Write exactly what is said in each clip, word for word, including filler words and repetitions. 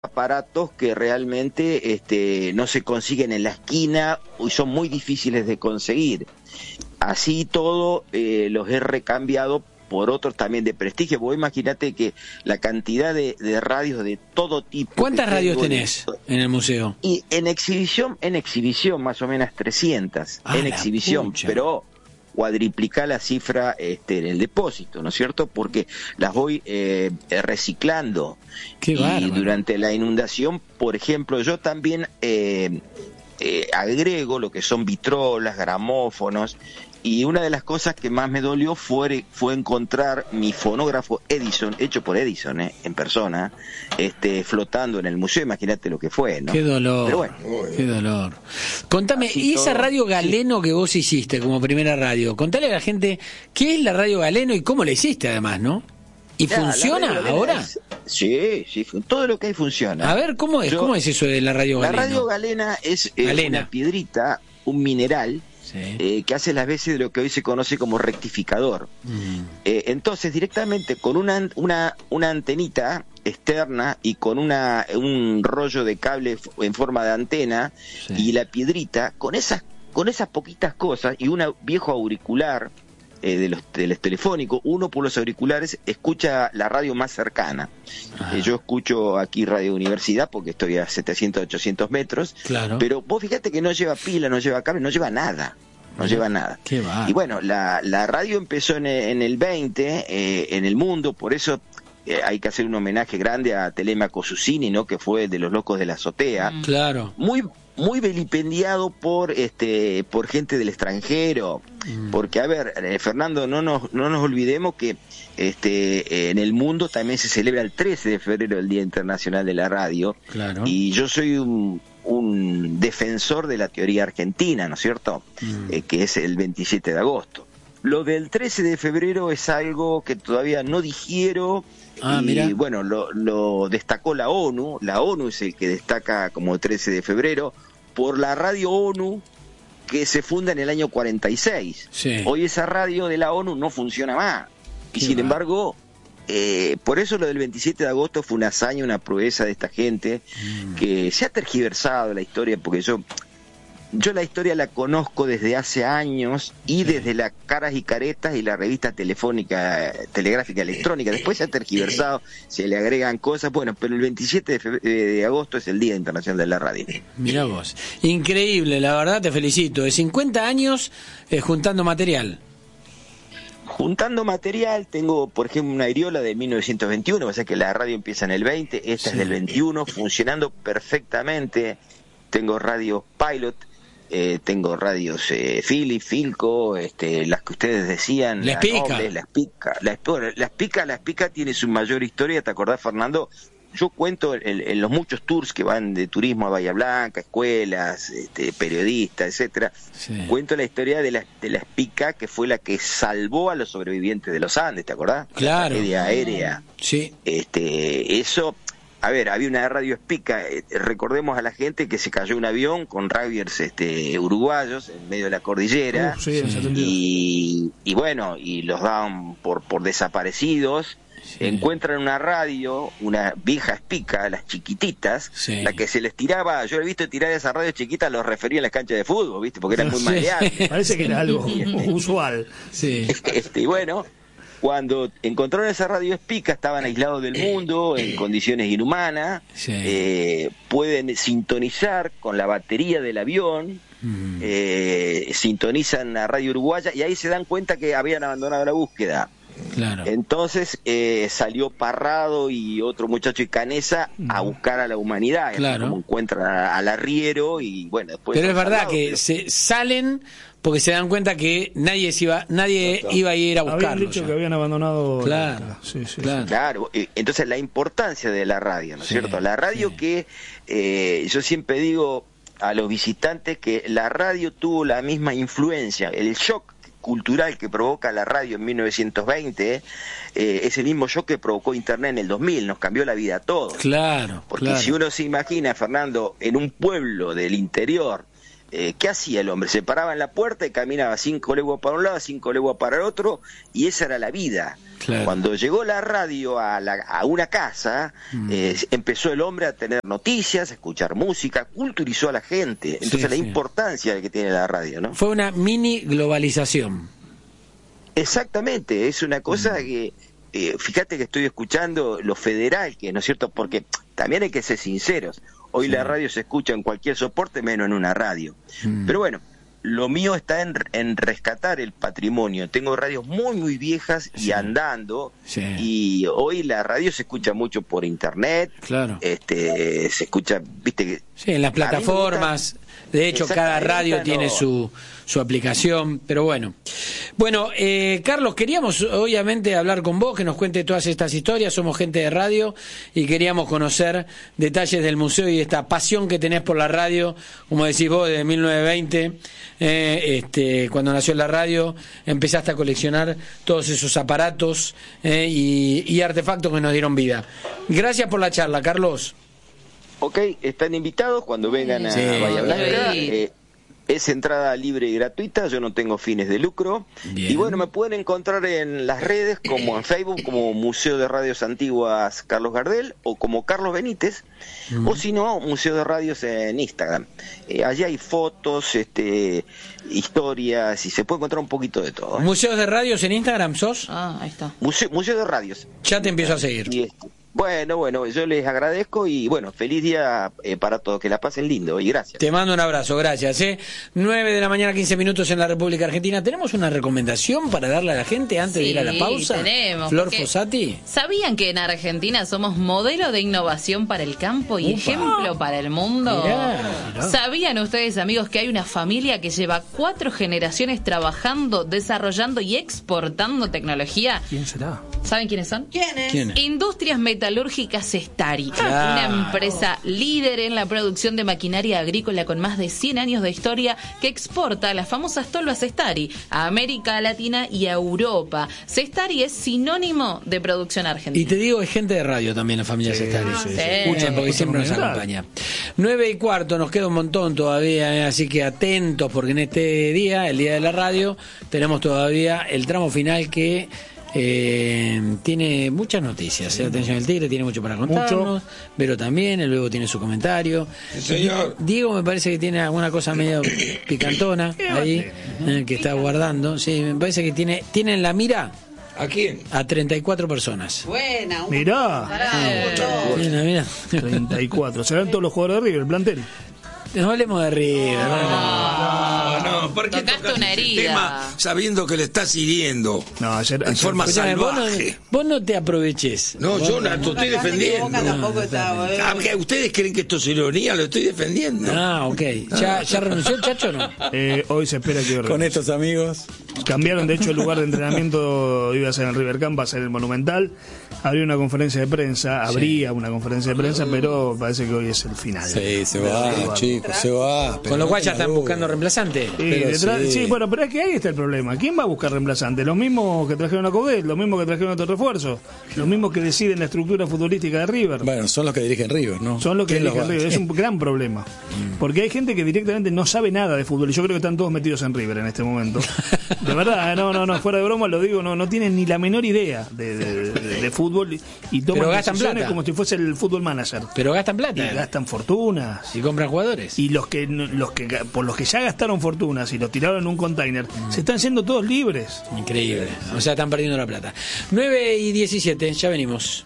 aparatos que realmente este, no se consiguen en la esquina y son muy difíciles de conseguir. Así todo eh, los he recambiado por otros también de prestigio. Vos imaginate que la cantidad de, de radios de todo tipo. ¿Cuántas radios tenés en el museo? Y en exhibición, en exhibición más o menos trescientas, ah, en exhibición, pucha. pero cuadriplicar la cifra este, en el depósito, ¿no es cierto? Porque las voy eh, reciclando. Qué y bárbaro. Durante la inundación, por ejemplo, yo también eh, eh, agrego lo que son vitrolas, gramófonos, y una de las cosas que más me dolió fue, fue encontrar mi fonógrafo Edison, hecho por Edison, eh, en persona, este, flotando en el museo. Imagínate lo que fue, ¿no? Qué dolor, Pero bueno, qué dolor. Contame, Así y esa todo, radio Galeno sí. que vos hiciste como primera radio, contale a la gente qué es la radio Galeno y cómo la hiciste además, ¿no? ¿Y ya, funciona ahora? Es, sí, sí, todo lo que hay funciona. A ver, ¿cómo es? Yo, ¿Cómo es eso de la radio Galeno? La radio Galena es eh, Galena. una piedrita, un mineral, sí. eh, que hace las veces de lo que hoy se conoce como rectificador. Mm. Eh, entonces, directamente con una, una, una antenita externa y con una un rollo de cable en forma de antena, sí. y la piedrita, con esas, con esas poquitas cosas y un viejo auricular, Eh, de, los, de los telefónicos, uno por los auriculares escucha la radio más cercana. Eh, yo escucho aquí Radio Universidad porque estoy a setecientos, ochocientos metros, claro. pero vos fíjate que no lleva pila, no lleva cable, no lleva nada. No lleva nada. Qué va. Y bueno, la, la radio empezó en el, en el veinte, eh, en el mundo, por eso eh, hay que hacer un homenaje grande a Telemaco Susini, ¿no? Que fue de los locos de la azotea. Claro. Muy muy vilipendiado por este por gente del extranjero, mm. porque a ver, eh, Fernando, no nos no nos olvidemos que este eh, en el mundo también se celebra el trece de febrero el Día Internacional de la Radio, claro. y yo soy un, un defensor de la teoría argentina, ¿no es cierto? Mm. Eh, que es el veintisiete de agosto. Lo del trece de febrero es algo que todavía no digiero. Ah, y mira. bueno, lo, lo destacó la ONU, la ONU es el que destaca como trece de febrero, por la radio ONU que se funda en el año cuarenta y seis. Sí. Hoy esa radio de la ONU no funciona más. Y Qué sin va. embargo, eh, por eso lo del veintisiete de agosto fue una hazaña, una proeza de esta gente, mm. que se ha tergiversado la historia, porque yo... Yo la historia la conozco desde hace años y sí. desde las caras y caretas y la revista telefónica, telegráfica electrónica. Después se ha tergiversado, se le agregan cosas, bueno, pero el veintisiete de, febrero, de agosto es el Día Internacional de la Radio. Mirá vos, increíble, la verdad te felicito. De cincuenta años eh, juntando material. Juntando material, tengo por ejemplo una Iriola de mil novecientos veintiuno, o sea que la radio empieza en el veinte, esta sí. es del veintiuno, funcionando perfectamente. Tengo radios Pilot. Eh, tengo radios eh, Philips, Philco, este, las que ustedes decían, la Spica, la Spica, la Spica, la Spica tiene su mayor historia, ¿te acordás, Fernando? Yo cuento en, en los muchos tours que van de turismo a Bahía Blanca, escuelas, este, periodistas, etcétera. Sí. Cuento la historia de la, de la Spica, que fue la que salvó a los sobrevivientes de los Andes, ¿te acordás? Claro. La tragedia aérea. Sí. Este, eso. A ver, había una radio Spica, eh, recordemos a la gente que se cayó un avión con rugbyers este, uruguayos en medio de la cordillera, uh, sí, sí. y, y bueno, y los daban por, por desaparecidos. Sí. Encuentran una radio, una vieja Spica, las chiquititas, sí. la que se les tiraba, yo he visto tirar esas radios chiquitas, los refería a las canchas de fútbol, ¿viste? Porque eran muy sí. maleables. Parece que era algo usual. Sí. Este, y bueno... Cuando encontraron esa radio Spica, estaban aislados del mundo, en condiciones inhumanas, sí. eh, pueden sintonizar con la batería del avión, mm. eh, sintonizan a Radio Uruguaya y ahí se dan cuenta que habían abandonado la búsqueda. Claro. Entonces eh, salió Parrado y otro muchacho y Canesa a buscar a la humanidad, claro. como encuentran al arriero y bueno, después... Pero es verdad salvados, que pero... se salen... porque se dan cuenta que nadie se iba nadie no, no. iba a ir a buscarlos. Habían dicho ya. que habían abandonado. Claro, sí, sí, claro. claro. Entonces la importancia de la radio, ¿no es sí, cierto? La radio sí. que eh, yo siempre digo a los visitantes que la radio tuvo la misma influencia, el shock cultural que provoca la radio en mil novecientos veinte eh, es el mismo shock que provocó Internet en el dos mil, nos cambió la vida a todos. Claro, porque claro. si uno se imagina, Fernando, en un pueblo del interior eh, ¿qué hacía el hombre? Se paraba en la puerta y caminaba cinco leguas para un lado, cinco leguas para el otro, y esa era la vida. Claro. Cuando llegó la radio a, la, a una casa, mm. eh, empezó el hombre a tener noticias, a escuchar música, culturizó a la gente. Entonces sí, la sí. importancia que tiene la radio, ¿no? Fue una mini globalización. Exactamente, es una cosa mm. que, eh, fíjate que estoy escuchando lo federal, que no es cierto, porque también hay que ser sinceros. Hoy sí. la radio se escucha en cualquier soporte, menos en una radio. Mm. Pero bueno, lo mío está en, en rescatar el patrimonio. Tengo radios muy, muy viejas y sí. andando. Sí. Y hoy la radio se escucha mucho por internet. Claro. Este, se escucha, viste que... Sí, en las plataformas. De hecho, cada radio no. tiene su, su aplicación, pero bueno. Bueno, eh, Carlos, queríamos obviamente hablar con vos, que nos cuente todas estas historias. Somos gente de radio y queríamos conocer detalles del museo y esta pasión que tenés por la radio, como decís vos, desde mil novecientos veinte, eh, este, cuando nació la radio, empezaste a coleccionar todos esos aparatos eh, y, y artefactos que nos dieron vida. Gracias por la charla, Carlos. Ok, están invitados cuando vengan a sí, Bahía Blanca. Eh, es entrada libre y gratuita, yo no tengo fines de lucro. Bien. Y bueno, me pueden encontrar en las redes, como en Facebook, como Museo de Radios Antiguas Carlos Gardel, o como Carlos Benítez, mm. o si no, Museo de Radios en Instagram. Eh, allí hay fotos, este, historias, y se puede encontrar un poquito de todo. ¿eh? ¿Museos de Radios en Instagram sos? Ah, ahí está. Museo, Museo de Radios. Ya te empiezo a seguir. Y este, Bueno, bueno, yo les agradezco y bueno, feliz día eh, para todos, que la pasen lindo y gracias. Te mando un abrazo, gracias. ¿eh? nueve de la mañana, quince minutos en la República Argentina. ¿Tenemos una recomendación para darle a la gente antes sí, de ir a la pausa? Tenemos. Flor Fossati. ¿Sabían que en Argentina somos modelo de innovación para el campo y Upa. ejemplo para el mundo? Mirá, mirá. ¿Sabían ustedes, amigos, que hay una familia que lleva cuatro generaciones trabajando, desarrollando y exportando tecnología? ¿Quién será? ¿Saben quiénes son? ¿Quiénes? ¿Quién? Industrias Metalúrgicas Sestari, ah. una empresa líder en la producción de maquinaria agrícola con más de cien años de historia que exporta las famosas tolvas Sestari a América Latina y a Europa. Sestari es sinónimo de producción argentina. Y te digo, es gente de radio también la familia sí, Sestari. Sí, sí. Sí. Escuchen porque siempre nos acompaña. Nueve y cuarto, nos queda un montón todavía, ¿eh? Así que atentos porque en este día, el día de la radio, tenemos todavía el tramo final que... Eh, tiene muchas noticias. Eh. Atención, el Tigre tiene mucho para contarnos. Pero también, él luego tiene su comentario. Sí, señor. Diego me parece que tiene alguna cosa medio picantona ahí, eh, que está guardando. Sí, me parece que tiene, tiene en la mira. ¿A quién? A treinta y cuatro personas. Buena. Un... Mirá. Eh, mira, mira. treinta y cuatro. ¿Serán todos los jugadores de River, el plantel? No hablemos de River. No, no, no. ¿Por qué tocaste tocas una ese herida tema sabiendo que le estás hiriendo? No, ayer, en ayer forma fue, salvaje. Vos no, vos no te aproveches. No, vos yo no, no, te estoy defendiendo. Boca tampoco está, eh. Ah, ¿ustedes creen que esto es ironía? Lo estoy defendiendo. Ah, ok. ¿Ya, ya renunció el Chacho o no? Eh, hoy se espera que... Con estos amigos... Cambiaron, de hecho, el lugar de entrenamiento. Iba a ser en River Camp, va a ser el Monumental. Habría una conferencia de prensa, habría sí. una conferencia de prensa, pero parece que hoy es el final. Sí, se va, chicos, se va. Con lo cual ya están buscando reemplazante. Sí, detrás, sí. sí, bueno, pero es que ahí está el problema. ¿Quién va a buscar reemplazante? Los mismos que trajeron a Coudet, los mismos que trajeron otro refuerzo, los mismos que deciden la estructura futbolística de River. Bueno, son los que dirigen River, ¿no? Son los que dirigen River. Es un gran problema. Porque hay gente que directamente no sabe nada de fútbol. Y yo creo que están todos metidos en River en este momento. De verdad, no, no, no, fuera de broma lo digo, no, no tienen ni la menor idea de, de, de, de fútbol y, y toman decisiones como si fuese el fútbol manager. Pero gastan plata. Y gastan fortunas. Y compran jugadores. Y los que, los que por los que ya gastaron fortunas y los tiraron en un container, mm. se están yendo todos libres. Increíble. O sea, están perdiendo la plata. nueve y diecisiete, ya venimos.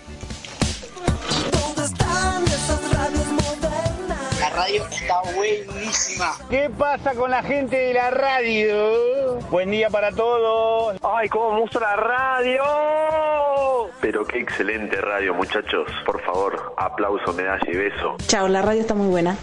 Radio está buenísima. ¿Qué pasa con la gente de la radio? Buen día para todos. Ay, cómo me gusta la radio. Pero qué excelente radio, muchachos. Por favor, aplauso, medalla y beso. Chao, la radio está muy buena.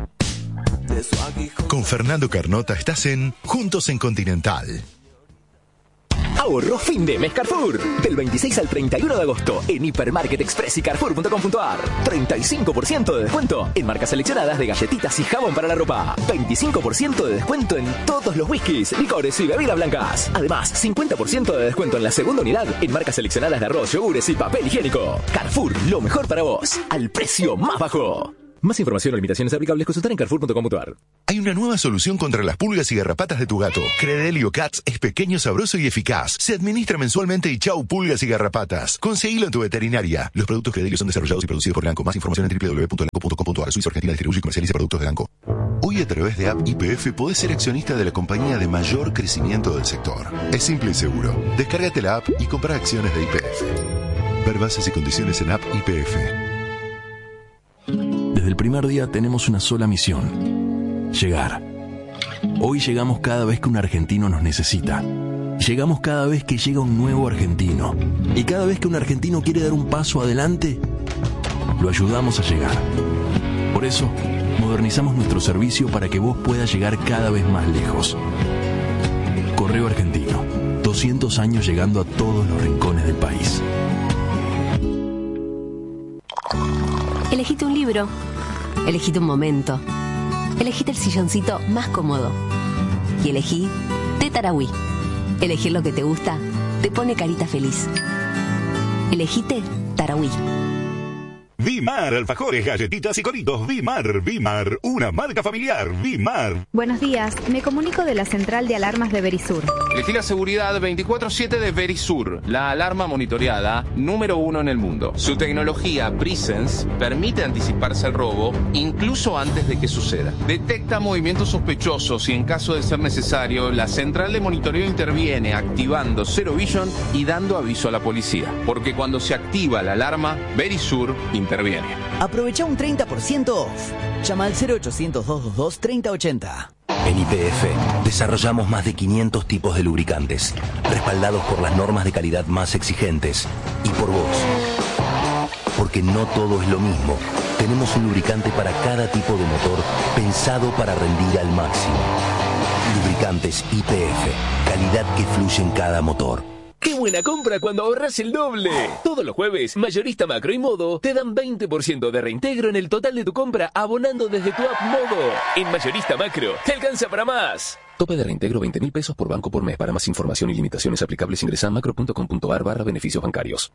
Con Fernando Carnota estás en Juntos en Continental. Ahorro fin de mes Carrefour. Del veintiséis al treinta y uno de agosto en Hipermarket Express y Carrefour punto com punto ar. treinta y cinco por ciento de descuento en marcas seleccionadas de galletitas y jabón para la ropa. veinticinco por ciento de descuento en todos los whiskies, licores y bebidas blancas. Además, cincuenta por ciento de descuento en la segunda unidad en marcas seleccionadas de arroz, yogures y papel higiénico. Carrefour, lo mejor para vos, al precio más bajo. Más información o limitaciones aplicables consultar en carrefour punto com punto a r. Hay una nueva solución contra las pulgas y garrapatas de tu gato. Credelio Cats es pequeño, sabroso y eficaz. Se administra mensualmente y chau pulgas y garrapatas. Conseguilo en tu veterinaria. Los productos Credelio son desarrollados y producidos por Lanco. Más información en doble u doble u doble u punto lanco punto com punto a r. Suiza Argentina distribuye y comercializa productos de Lanco. Hoy a través de App Y P F podés ser accionista de la compañía de mayor crecimiento del sector. Es simple y seguro. Descárgate la app y compra acciones de Y P F. Ver bases y condiciones en App Y P F. Desde el primer día tenemos una sola misión: llegar. Hoy llegamos cada vez que un argentino nos necesita. Llegamos cada vez que llega un nuevo argentino. Y cada vez que un argentino quiere dar un paso adelante, lo ayudamos a llegar. Por eso, modernizamos nuestro servicio para que vos puedas llegar cada vez más lejos. Correo Argentino. doscientos años llegando a todos los rincones del país. Elegite un libro, elegite un momento, elegite el silloncito más cómodo y elegí Té Tarahui. Elegir lo que te gusta te pone carita feliz. Elegite Tarahui. Vimar, alfajores, galletitas y coritos. Vimar, Vimar, una marca familiar. Vimar. Buenos días, me comunico de la central de alarmas de Verisur. Elegí la seguridad veinticuatro siete de Verisur, la alarma monitoreada número uno en el mundo. Su tecnología Presence permite anticiparse al robo incluso antes de que suceda. Detecta movimientos sospechosos y en caso de ser necesario, la central de monitoreo interviene activando Zero Vision y dando aviso a la policía. Porque cuando se activa la alarma, Verisur interviene. Aprovecha un treinta por ciento off. Llama al cero ochocientos, doscientos veintidós, treinta ochenta. En Y P F desarrollamos más de quinientos tipos de lubricantes, respaldados por las normas de calidad más exigentes y por vos. Porque no todo es lo mismo. Tenemos un lubricante para cada tipo de motor pensado para rendir al máximo. Lubricantes Y P F, calidad que fluye en cada motor. ¡Qué buena compra cuando ahorras el doble! Todos los jueves, Mayorista Macro y Modo te dan veinte por ciento de reintegro en el total de tu compra abonando desde tu app Modo. En Mayorista Macro, te alcanza para más. Tope de reintegro veinte mil pesos por banco por mes. Para más información y limitaciones aplicables ingresa a macro punto com punto a r barra beneficios bancarios.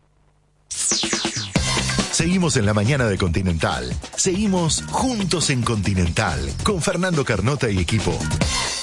Seguimos en la mañana de Continental. Seguimos juntos en Continental con Fernando Carnota y equipo.